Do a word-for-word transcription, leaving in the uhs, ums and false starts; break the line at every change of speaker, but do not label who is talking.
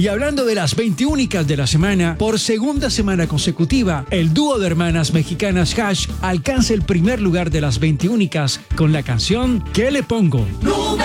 Y hablando de las veintiúnicas de la semana, por segunda semana consecutiva, el dúo de hermanas mexicanas Hash alcanza el primer lugar de las veintiúnicas con la canción ¿Qué le pongo?